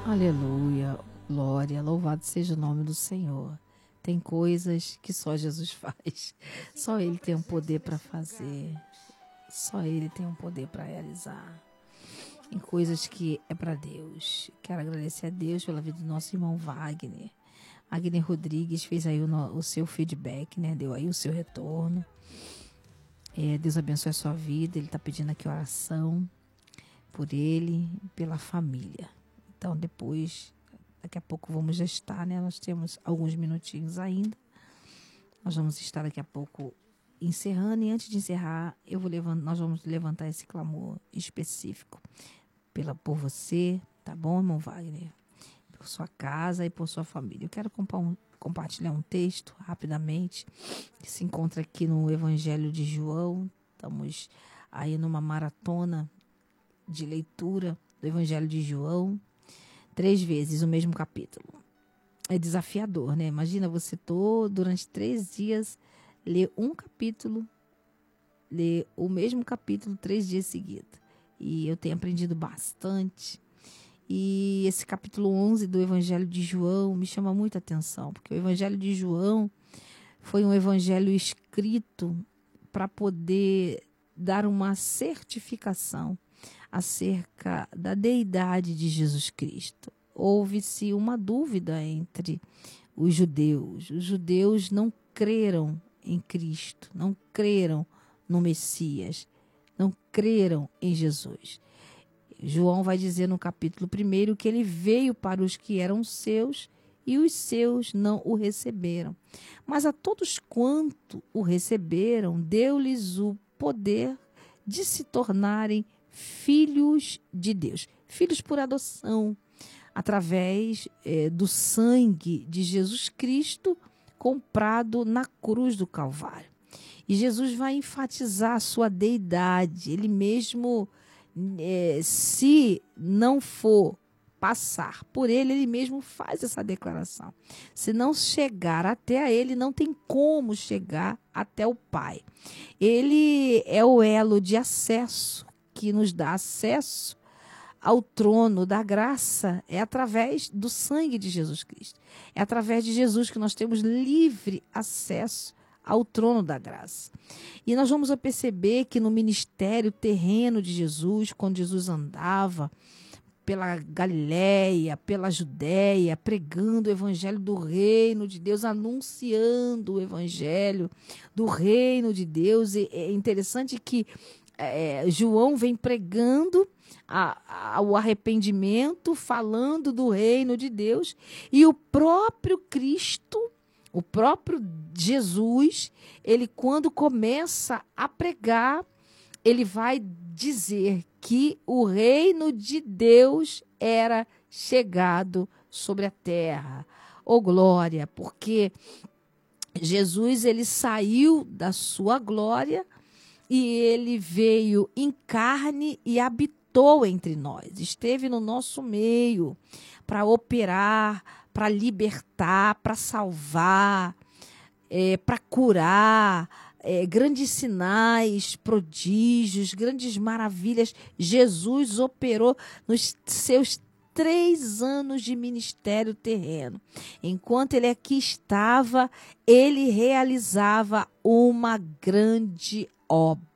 Aleluia, glória, louvado seja o nome do Senhor. Tem coisas que só Jesus faz. Só Ele tem um poder para fazer. Só Ele tem um poder para realizar. Em coisas que é para Deus. Quero agradecer a Deus pela vida do nosso irmão Wagner. Wagner Rodrigues fez aí o seu feedback, né? Deu aí o seu retorno. Deus abençoe a sua vida. Ele está pedindo aqui oração por ele e pela família. Então, daqui a pouco vamos já estar, né? Nós temos alguns minutinhos ainda. Nós vamos estar daqui a pouco encerrando. E antes de encerrar, nós vamos levantar esse clamor específico por você, tá bom, irmão Wagner? Por sua casa e por sua família. Eu quero compartilhar um texto rapidamente que se encontra aqui no Evangelho de João. Estamos aí numa maratona de leitura do Evangelho de João. 3 vezes o mesmo capítulo. É desafiador, né? Imagina você durante 3 dias ler um capítulo, ler o mesmo capítulo 3 dias seguidos. E eu tenho aprendido bastante. E esse capítulo 11 do Evangelho de João me chama muita atenção, porque o Evangelho de João foi um evangelho escrito para poder dar uma certificação acerca da deidade de Jesus Cristo. Houve-se uma dúvida entre os judeus. Os judeus não creram em Cristo, não creram no Messias, não creram em Jesus. João vai dizer no capítulo 1 que ele veio para os que eram seus e os seus não o receberam. Mas a todos quanto o receberam, deu-lhes o poder de se tornarem filhos de Deus, filhos por adoção, através do sangue de Jesus Cristo comprado na cruz do Calvário. E Jesus vai enfatizar a sua deidade. Ele mesmo, se não for passar por ele, ele mesmo faz essa declaração. Se não chegar até a ele, não tem como chegar até o Pai. Ele é o elo de acesso que nos dá acesso ao trono da graça. É através do sangue de Jesus Cristo. É através de Jesus que nós temos livre acesso ao trono da graça. E nós vamos perceber que no ministério terreno de Jesus, quando Jesus andava pela Galileia, pela Judéia, pregando o evangelho do reino de Deus, anunciando o evangelho do reino de Deus. E é interessante que João vem pregando o arrependimento, falando do reino de Deus, e o próprio Cristo, o próprio Jesus, ele quando começa a pregar, ele vai dizer que o reino de Deus era chegado sobre a terra. Oh, glória, porque Jesus, ele saiu da sua glória e ele veio em carne e habitou entre nós. Esteve no nosso meio para operar, para libertar, para salvar, para curar, grandes sinais, prodígios, grandes maravilhas. Jesus operou nos seus 3 anos de ministério terreno. Enquanto ele aqui estava, ele realizava uma grande obra.